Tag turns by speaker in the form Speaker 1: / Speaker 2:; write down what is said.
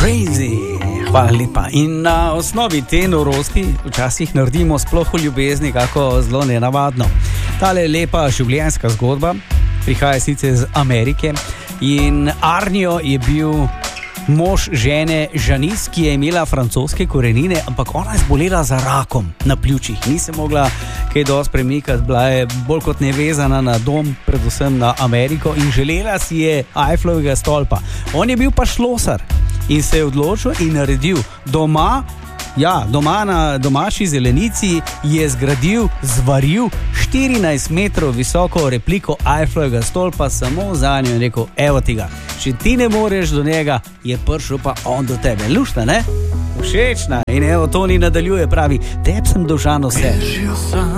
Speaker 1: Crazy, hvala lepa. In na osnovi te norosti včasih naredimo sploh v ljubezni kako zelo nenavadno. Tale lepa življenjska zgodba prihaja sicer iz Amerike in Arnio je bil mož žene Janice, ki je imela francoske korenine, ampak ona je zbolela za rakom na pljučih. Ni se mogla kaj dosti premikati, bila je bolj kot nevezana na dom, predvsem na Ameriko, in želela si je Eiffelovega stolpa. On je bil pa šlosar in se je odločil in naredil doma na domači zelenici, je zgradil, zvaril 14 metrov visoko repliko Eiffelovega stolpa samo za njo in rekel, evo ti ga, če ti ne moreš do njega, je prišel pa on do tebe. Luštna, ne? Všečna. In evo, Toni nadaljuje, pravi, tebi sem dolžan vse.